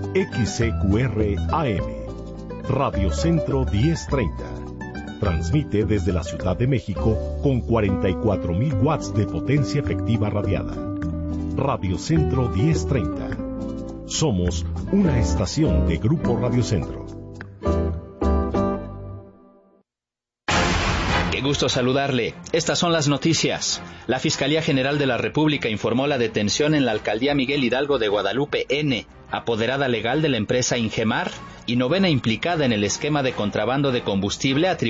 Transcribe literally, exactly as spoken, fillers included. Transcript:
X C Q R A M, Radio Centro diez treinta. Transmite desde la Ciudad de México con cuarenta y cuatro mil watts de potencia efectiva radiada. Radio Centro diez treinta. Somos una estación de Grupo Radio Centro. Qué gusto saludarle. Estas son las noticias. La Fiscalía General de la República informó la detención en la Alcaldía Miguel Hidalgo de Guadalupe N., apoderada legal de la empresa Ingemar y novena implicada en el esquema de contrabando de combustible atribuido